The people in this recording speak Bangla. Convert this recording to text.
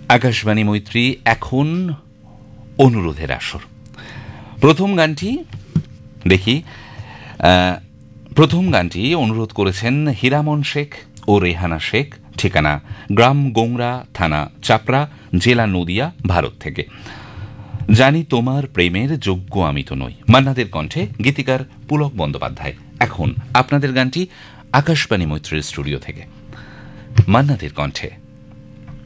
আকাশবাণী মৈত্রী, এখন অনুরোধের আসর। প্রথম গানটি দেখি, প্রথম গানটি অনুরোধ করেছেন হীরামন শেখ ও রেহানা শেখ, ঠিকানা গ্রাম গোংরা, থানা চাপড়া, জেলা নদিয়া, ভারত থেকে। জানি তোমার প্রেমের যোগ্য আমি তো নই, মান্নাদের কণ্ঠে, গীতিকার পুলক বন্দ্যোপাধ্যায়। এখন আপনাদের গানটি আকাশবাণী মৈত্রীর স্টুডিও থেকে, মান্নাদের কণ্ঠে।